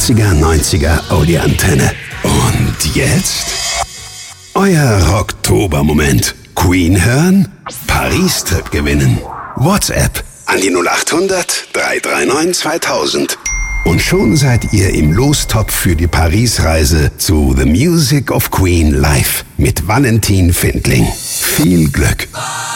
80er, 90er Audi-Antenne. Und jetzt euer Rocktober-Moment. Queen hören, Paris-Trip gewinnen. WhatsApp an die 0800 339 2000. Und schon seid ihr im Lostopf für die Paris-Reise zu The Music of Queen live mit Valentin Findling. Viel Glück!